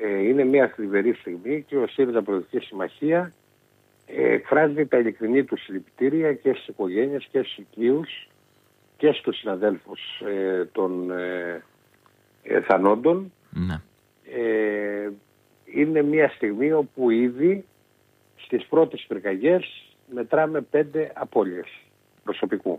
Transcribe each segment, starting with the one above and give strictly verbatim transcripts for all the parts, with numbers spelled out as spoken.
Ε, είναι μια θλιβερή στιγμή και ο ΣΥΡΙΖΑ Προοδευτική Συμμαχία ε, εκφράζει τα ειλικρινή του συλληπιτήρια και στις οικογένειες και στους οικείους και στους συναδέλφους ε, των ε, ε, θανόντων. Ναι. Ε, είναι μια στιγμή όπου ήδη στις πρώτες πυρκαγιές μετράμε πέντε απώλειες προσωπικού.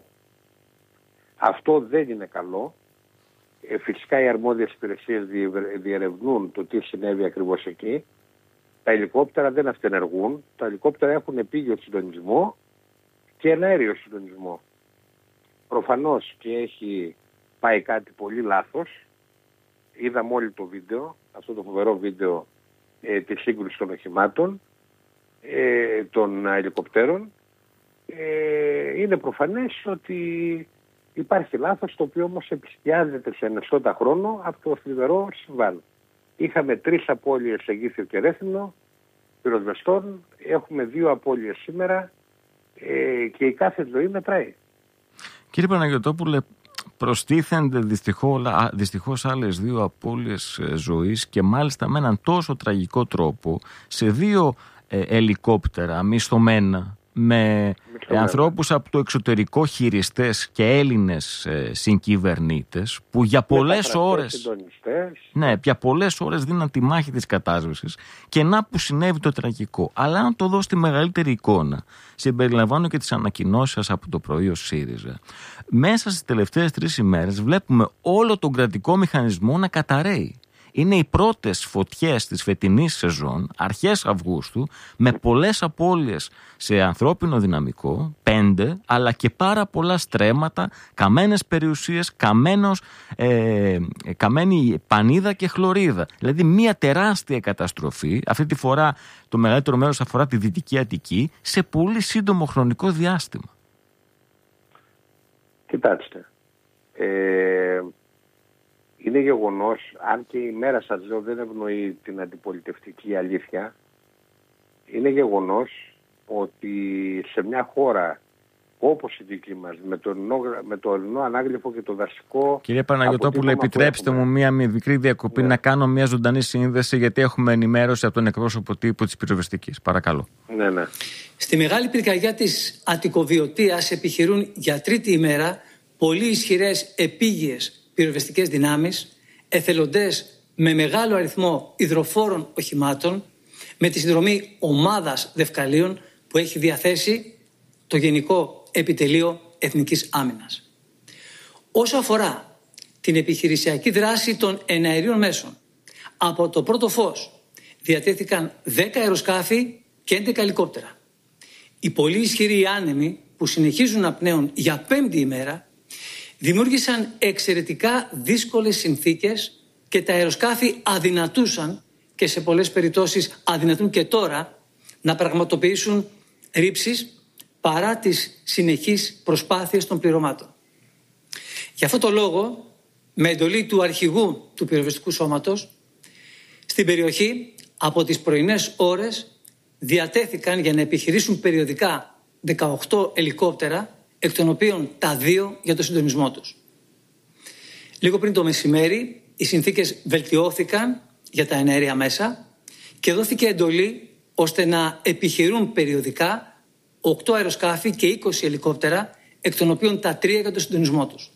Αυτό δεν είναι καλό. Ε, φυσικά οι αρμόδιες υπηρεσίες διερευνούν το τι συνέβη ακριβώς εκεί. Τα ελικόπτερα δεν αυτενεργούν. Τα ελικόπτερα έχουν επίγειο συντονισμό και εναέριο συντονισμό. Προφανώς και έχει πάει κάτι πολύ λάθος. Είδαμε όλοι το βίντεο, αυτό το φοβερό βίντεο ε, της σύγκρουσης των οχημάτων, ε, των ελικοπτέρων. Ε, είναι προφανές ότι υπάρχει λάθος, το οποίο όμως επισκιάζεται σε ενεστώτα χρόνο από το θλιβερό συμβάν. Είχαμε τρεις απώλειες σε Γήθιο και Ρέθυμνο πυροσβεστών, έχουμε δύο απώλειες σήμερα ε, και η κάθε ζωή μετράει. Κύριε Παναγιωτόπουλε, προστίθενται δυστυχώς, δυστυχώς άλλες δύο απώλειες ζωής και μάλιστα με έναν τόσο τραγικό τρόπο σε δύο ε, ελικόπτερα μισθωμένα με ε, ανθρώπους από το εξωτερικό, χειριστές και Έλληνες ε, συγκυβερνήτες που για πολλές ώρες ναι, για πολλές ώρες δίναν τη μάχη της κατάσβεσης και να που συνέβη το τραγικό. Αλλά αν το δω στη μεγαλύτερη εικόνα, συμπεριλαμβάνω και τις ανακοινώσεις σας από το πρωί ως ΣΥΡΙΖΑ, μέσα στις τελευταίες τρεις ημέρες βλέπουμε όλο τον κρατικό μηχανισμό να καταραίει. Είναι οι πρώτες φωτιές της φετινής σεζόν, αρχές Αυγούστου, με πολλές απώλειες σε ανθρώπινο δυναμικό, πέντε, αλλά και πάρα πολλά στρέμματα, καμένες περιουσίες, καμένος, ε, καμένη πανίδα και χλωρίδα. Δηλαδή μια τεράστια καταστροφή, αυτή τη φορά το μεγαλύτερο μέρος αφορά τη Δυτική Αττική, σε πολύ σύντομο χρονικό διάστημα. Κοιτάξτε, ε... είναι γεγονός, αν και η μέρα σας λέω δεν ευνοεί την αντιπολιτευτική αλήθεια, είναι γεγονός ότι σε μια χώρα όπως η δική μας, με το, με το ελληνό ανάγλυφο και το δασικό... Κύριε Παναγιωτόπουλε, επιτρέψτε μου μία μικρή διακοπή, ναι, να κάνω μια ζωντανή σύνδεση, γιατί έχουμε ενημέρωση από τον εκπρόσωπο τύπου της πυροσβεστικής. Παρακαλώ. Ναι, ναι. Στη μεγάλη πυρκαγιά της Αττικοβιωτίας επιχειρούν για τρίτη ημέρα πολύ ισχυρές επίγειες πυροσβεστικές δυνάμεις, εθελοντές με μεγάλο αριθμό υδροφόρων οχημάτων, με τη συνδρομή ομάδας δευκαλίων που έχει διαθέσει το Γενικό Επιτελείο Εθνικής Άμυνας. Όσο αφορά την επιχειρησιακή δράση των εναερίων μέσων, από το πρώτο φως διατέθηκαν δέκα αεροσκάφη και έντεκα ελικόπτερα. Οι πολύ ισχυροί άνεμοι που συνεχίζουν να πνέουν για πέμπτη ημέρα δημιούργησαν εξαιρετικά δύσκολες συνθήκες και τα αεροσκάφη αδυνατούσαν, και σε πολλές περιπτώσεις αδυνατούν και τώρα, να πραγματοποιήσουν ρήψεις παρά τις συνεχείς προσπάθειες των πληρωμάτων. Γι' αυτό το λόγο, με εντολή του αρχηγού του πυροσβεστικού σώματος, στην περιοχή από τις πρωινές ώρες διατέθηκαν για να επιχειρήσουν περιοδικά δεκαοκτώ ελικόπτερα, εκ των οποίων τα δύο για το συντονισμό τους. Λίγο πριν το μεσημέρι, οι συνθήκες βελτιώθηκαν για τα εναέρια μέσα και δόθηκε εντολή ώστε να επιχειρούν περιοδικά οκτώ αεροσκάφη και είκοσι ελικόπτερα, εκ των οποίων τα τρία για το συντονισμό τους.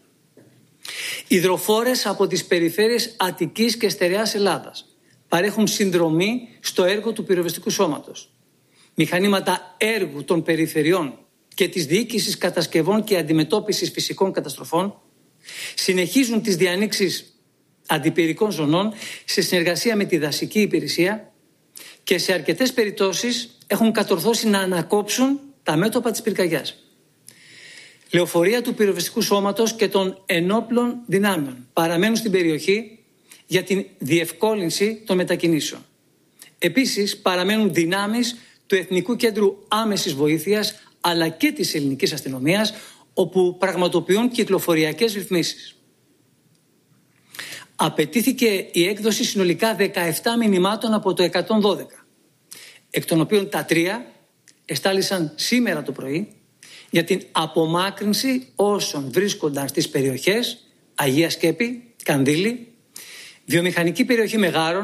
Υδροφόρες από τις περιφέρειες Αττικής και Στερεάς Ελλάδας παρέχουν συνδρομή στο έργο του πυροσβεστικού σώματος. Μηχανήματα έργου των περιφερειών και της διοίκησης κατασκευών και αντιμετώπισης φυσικών καταστροφών συνεχίζουν τις διανοίξεις αντιπυρικών ζωνών σε συνεργασία με τη δασική υπηρεσία και σε αρκετές περιπτώσεις έχουν κατορθώσει να ανακόψουν τα μέτωπα της πυρκαγιάς. Λεωφορεία του πυροσβεστικού σώματος και των ενόπλων δυνάμεων παραμένουν στην περιοχή για την διευκόλυνση των μετακινήσεων. Επίσης παραμένουν δυνάμεις του Εθνικού Κέντρου Άμεσης Βοήθειας αλλά και της ελληνικής αστυνομίας, όπου πραγματοποιούν κυκλοφοριακές ρυθμίσεις. Απαιτήθηκε η έκδοση συνολικά δεκαεπτά μηνυμάτων από το εκατόν δώδεκα, εκ των οποίων τα τρία εστάλησαν σήμερα το πρωί για την απομάκρυνση όσων βρίσκονταν στις περιοχές Αγία Σκέπη, Κανδύλη, βιομηχανική περιοχή Μεγάρων,